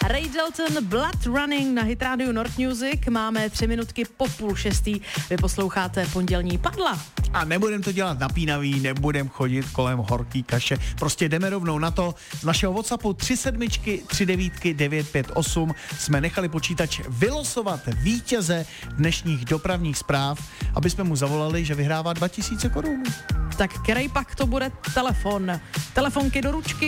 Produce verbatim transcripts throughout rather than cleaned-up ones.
Ray Dalton, Blood Running na Hit Radio North Music. Máme tři minutky po půl šestý. Vy posloucháte pondělní Padla. A nebudem to dělat napínavý, nebudem chodit kolem horký kaše. Prostě jdeme rovnou na to. Z našeho WhatsAppu tři sedmičky, tři devítky, devět pět osm jsme nechali počítač vylosovat vítěze dnešních dopravních zpráv, aby jsme mu zavolali, že vyhrává dva tisíce korun. Tak který pak to bude telefon? Telefonky do ručky.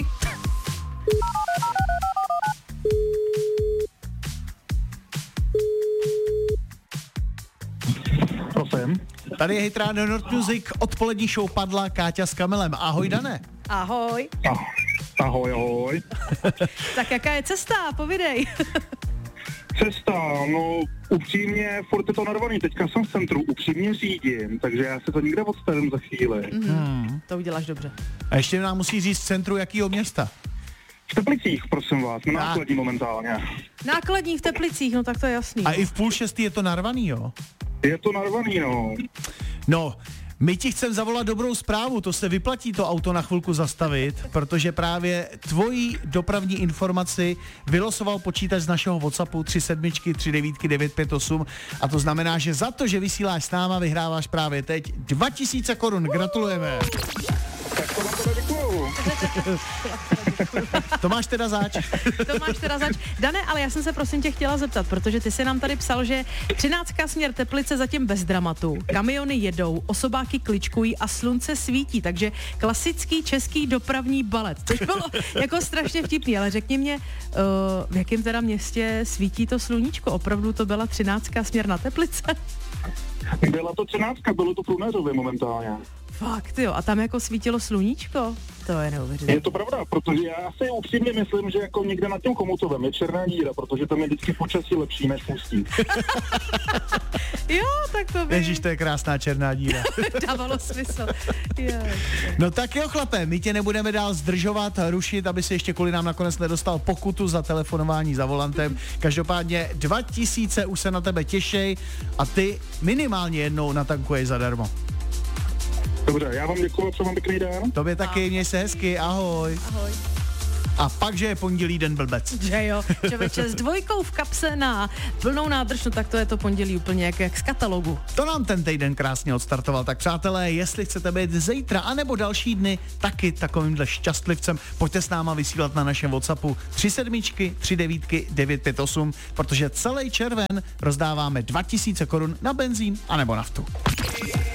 Prosím. Tady je Hit Radio North Music, odpolední show Padla, Káťa s Kamilem. Ahoj, Dané. Ahoj. Ah, ahoj, ahoj. Tak jaká je cesta? Povidej. Cesta, no upřímně, furt je to narvaný, teďka jsem v centru, upřímně řídím, takže já se to nikde odstavím za chvíli. Mm-hmm. To uděláš dobře. A ještě nám musí říct centru jakýho města. V Teplicích, prosím vás, na nákladní momentálně. Nákladní v Teplicích, no tak to je jasný. A i v půl šestý je to narvaný, jo? Je to narvaný, no. No, my ti chceme zavolat dobrou zprávu, to se vyplatí to auto na chvilku zastavit, protože právě tvojí dopravní informaci vylosoval počítač z našeho WhatsAppu tři sedmičky, tři devítky, devět pět osm a to znamená, že za to, že vysíláš s náma, vyhráváš právě teď dva tisíce korun. Gratulujeme. Tak to vám teda děkuju. To máš teda zač. To máš teda zač. Dane, ale já jsem se prosím tě chtěla zeptat, protože ty jsi nám tady psal, že třináctka směr Teplice zatím bez dramatu, kamiony jedou, osobáky kličkují a slunce svítí, takže klasický český dopravní balet. Což bylo jako strašně vtipný, ale řekni mě, uh, v jakém teda městě svítí to sluníčko? Opravdu to byla třináctka směr na Teplice? Byla to třináctka, bylo to průměřově momentálně. Fakt jo, a tam jako svítilo sluníčko? To je neuvěřitelné. Je to pravda, protože já si upřímně myslím, že jako někde nad tím Chomutovem je černá díra, protože tam je vždycky počasí lepší než pustí. Jo, tak to by... Ježíš, to je krásná černá díra. Dávalo smysl. Yes. No tak jo, chlape, my tě nebudeme dál zdržovat, rušit, aby se ještě kvůli nám nakonec nedostal pokutu za telefonování za volantem. Každopádně dva tisíce už se na tebe těšej a ty minimálně jednou natankuješ zadarmo. Dobře, já vám děkuju, co vám pěkný den. Tobě taky, měj se hezky, ahoj. Ahoj. A pak, že je pondělí den blbec. Že jo, člověče, s dvojkou v kapse na plnou nádrž, no tak to je to pondělí úplně jak, jak z katalogu. To nám ten týden krásně odstartoval. Tak přátelé, jestli chcete být zítra anebo další dny taky takovýmhle šťastlivcem, pojďte s náma vysílat na našem WhatsAppu tři sedmičky, tři devítky, devět pět osm, protože celý červen rozdáváme dva tisíce korun na benzín anebo naftu.